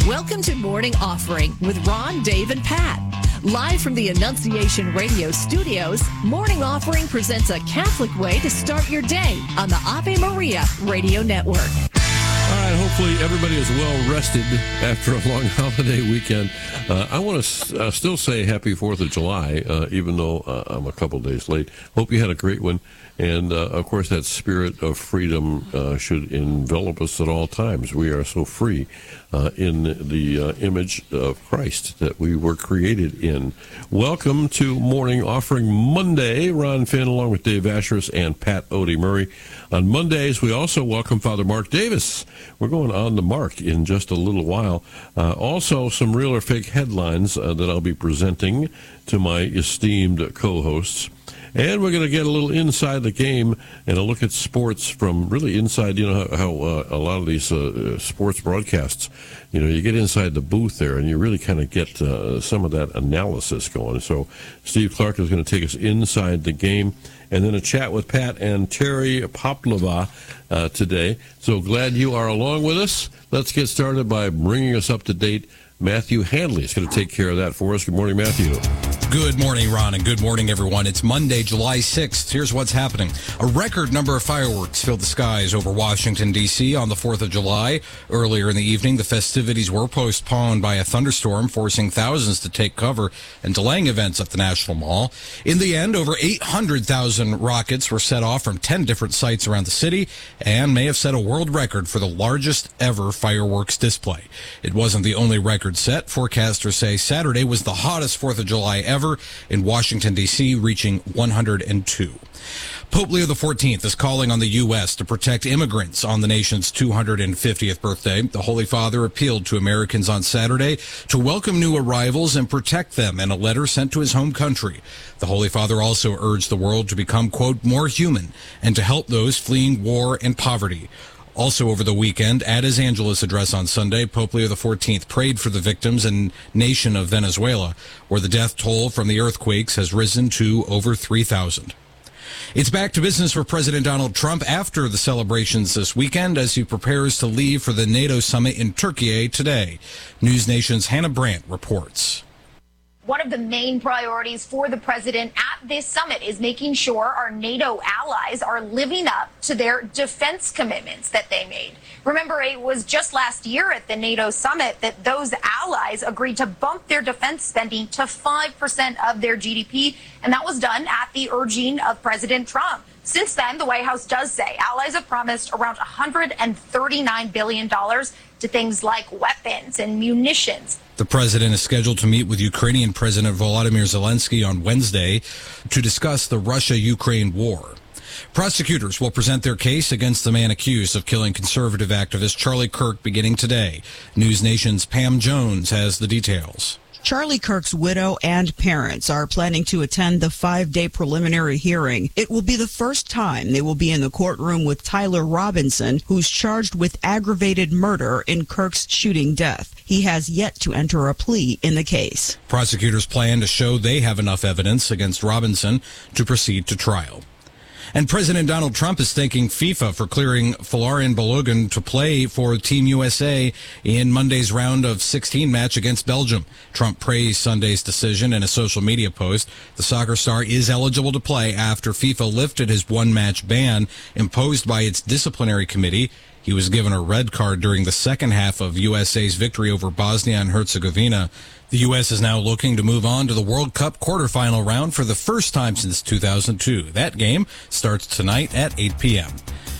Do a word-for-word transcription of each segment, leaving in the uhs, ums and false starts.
Welcome to Morning Offering with Ron, Dave, and Pat. Live from the Annunciation Radio studios, Morning Offering presents a Catholic way to start your day on the Ave Maria Radio Network. All right, hopefully everybody is well rested after a long holiday weekend. Uh, I want to uh, still say happy fourth of July, uh, even though uh, I'm a couple days late. Hope you had a great one. And, uh, of course, that spirit of freedom uh, should envelop us at all times. We are so free uh, in the uh, image of Christ that we were created in. Welcome to Morning Offering Monday. Ron Finn along with Dave Asheris and Pat Odie Murray. On Mondays, we also welcome Father Mark Davis. We're going on the Mark in just a little while. Uh, also, some real or fake headlines uh, that I'll be presenting to my esteemed co-hosts. And we're going to get a little inside the game and a look at sports from really inside, you know, how, how uh, a lot of these uh, sports broadcasts, you know, you get inside the booth there and you really kind of get uh, some of that analysis going. So Steve Clark is going to take us inside the game, and then a chat with Pat and Terry Poplava uh, today. So glad you are along with us. Let's get started by bringing us up to date. Matthew Handley is going to take care of that for us. Good morning, Matthew. Good morning, Ron, and good morning, everyone. It's Monday, July sixth. Here's what's happening. A record number of fireworks filled the skies over Washington, D C on the fourth of July. Earlier in the evening, the festivities were postponed by a thunderstorm, forcing thousands to take cover and delaying events at the National Mall. In the end, over eight hundred thousand rockets were set off from ten different sites around the city and may have set a world record for the largest ever fireworks display. It wasn't the only record set. Forecasters say Saturday was the hottest fourth of July ever in Washington, D C, reaching one hundred two. Pope Leo the fourteenth is calling on the U S to protect immigrants on the nation's two hundred fiftieth birthday. The Holy Father appealed to Americans on Saturday to welcome new arrivals and protect them in a letter sent to his home country. The Holy Father also urged the world to become, quote, more human and to help those fleeing war and poverty. Also over the weekend, at his Angelus address on Sunday, Pope Leo the fourteenth prayed for the victims and nation of Venezuela, where the death toll from the earthquakes has risen to over three thousand. It's back to business for President Donald Trump after the celebrations this weekend as he prepares to leave for the NATO summit in Turkey today. News Nation's Hannah Brandt reports. One of the main priorities for the president at this summit is making sure our NATO allies are living up to their defense commitments that they made. Remember, it was just last year at the NATO summit that those allies agreed to bump their defense spending to five percent of their G D P, and that was done at the urging of President Trump. Since then, the White House does say allies have promised around one hundred thirty-nine billion dollars to things like weapons and munitions. The president is scheduled to meet with Ukrainian President Volodymyr Zelensky on Wednesday to discuss the Russia-Ukraine war. Prosecutors will present their case against the man accused of killing conservative activist Charlie Kirk beginning today. News Nation's Pam Jones has the details. Charlie Kirk's widow and parents are planning to attend the five-day preliminary hearing. It will be the first time they will be in the courtroom with Tyler Robinson, who's charged with aggravated murder in Kirk's shooting death. He has yet to enter a plea in the case. Prosecutors plan to show they have enough evidence against Robinson to proceed to trial. And President Donald Trump is thanking FIFA for clearing Folarin Balogun to play for Team U S A in Monday's round of sixteen match against Belgium. Trump praised Sunday's decision in a social media post. The soccer star is eligible to play after FIFA lifted his one-match ban imposed by its disciplinary committee. He was given a red card during the second half of U S A's victory over Bosnia and Herzegovina. The U S is now looking to move on to the World Cup quarterfinal round for the first time since two thousand two. That game starts tonight at eight p.m.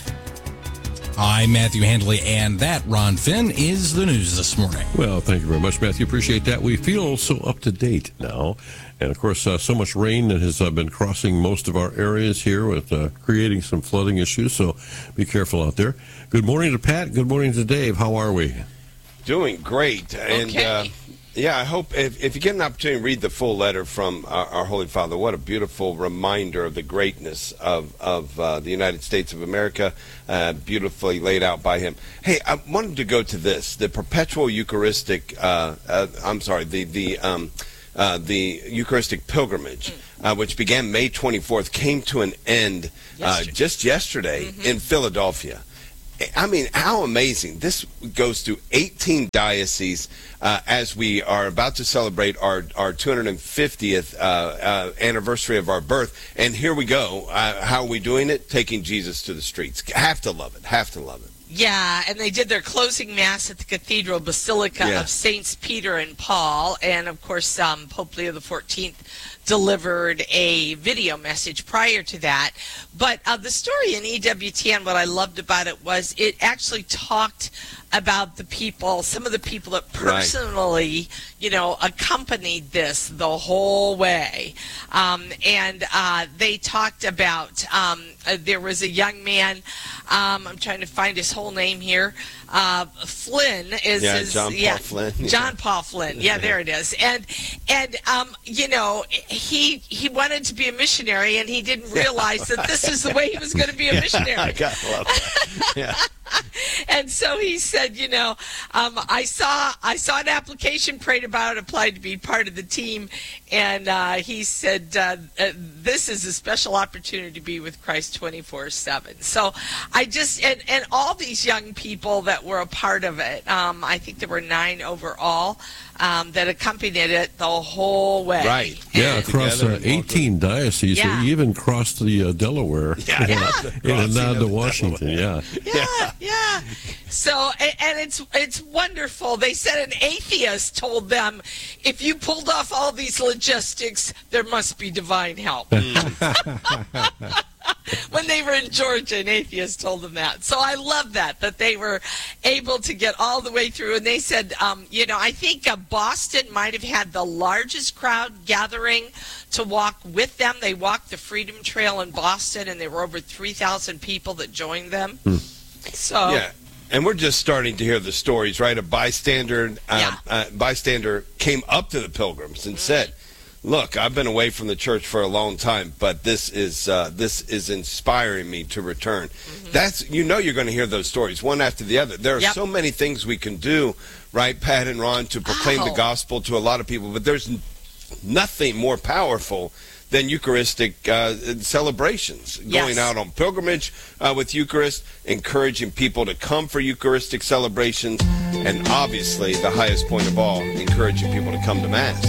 I'm Matthew Handley, and that, Ron Finn, is the news this morning. Well, thank you very much, Matthew. Appreciate that. We feel so up to date now. And, of course, uh, so much rain that has uh, been crossing most of our areas here with uh, creating some flooding issues, so be careful out there. Good morning to Pat. Good morning to Dave. How are we? Doing great. And, okay. uh, yeah, I hope if, if you get an opportunity to read the full letter from our, our Holy Father, what a beautiful reminder of the greatness of, of uh, the United States of America, uh, beautifully laid out by him. Hey, I wanted to go to this, the perpetual Eucharistic, uh, uh, I'm sorry, the, the, um, uh, the Eucharistic pilgrimage, uh, which began May twenty-fourth, came to an end uh, just yesterday mm-hmm. in Philadelphia. I mean, how amazing. This goes to eighteen dioceses uh, as we are about to celebrate our, our two hundred fiftieth uh, uh, anniversary of our birth. And here we go. Uh, how are we doing it? Taking Jesus to the streets. Have to love it. Have to love it. Yeah, and they did their closing mass at the Cathedral Basilica Yeah. of Saints Peter and Paul. And, of course, um, Pope Leo the fourteenth delivered a video message prior to that. But uh, the story in E W T N, what I loved about it was it actually talked about the people, some of the people that personally, you know, accompanied this the whole way. Um, and uh, they talked about, um, uh, there was a young man, um, I'm trying to find his whole name here, uh, Flynn is Yeah, his, John Paul yeah, Flynn. John Paul Flynn. Yeah, there it is. And, and um, you know, he he wanted to be a missionary, and he didn't realize that this is the way he was going to be a missionary. I gotta love that. Yeah. And so he said, you know, um, I saw I saw an application, prayed about it, applied to be part of the team, and uh, he said, uh, uh, this is a special opportunity to be with Christ twenty-four seven. So I just, and, and all these young people that were a part of it, um, I think there were nine overall, um, that accompanied it the whole way. Right. Yeah, across Together uh, and eighteen dioceses. Yeah. They even crossed the uh, Delaware. Yeah. In a nod to Washington, yeah. Yeah, yeah. So, and, and it's it's wonderful. They said an atheist told them, if you pulled off all these logistics, there must be divine help. When they were in Georgia, an atheist told them that. So I love that, that they were able to get all the way through. And they said, um, you know, I think uh, Boston might have had the largest crowd gathering to walk with them. They walked the Freedom Trail in Boston, and there were over three thousand people that joined them. Hmm. So Yeah. And we're just starting to hear the stories, right? A bystander, uh, Yeah. uh, bystander came up to the pilgrims and said, "Look, I've been away from the church for a long time, but this is uh, this is inspiring me to return." Mm-hmm. That's you know you're going to hear those stories one after the other. There are Yep. so many things we can do, right, Pat and Ron, to proclaim the Oh. gospel to a lot of people, but there's n- nothing more powerful than Eucharistic uh, celebrations. Yes. Going out on pilgrimage uh, with Eucharist, encouraging people to come for Eucharistic celebrations, and obviously the highest point of all, encouraging people to come to Mass.